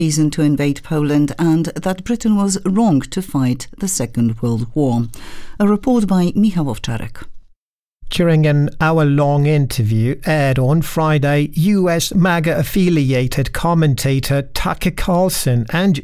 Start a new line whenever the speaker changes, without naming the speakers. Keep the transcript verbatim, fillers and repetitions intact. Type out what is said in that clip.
reason to invade Poland and that Britain was wrong to fight the Second World War. A report by Michał Owczarek.
During an hour-long interview aired on Friday, U S MAGA-affiliated commentator Tucker Carlson and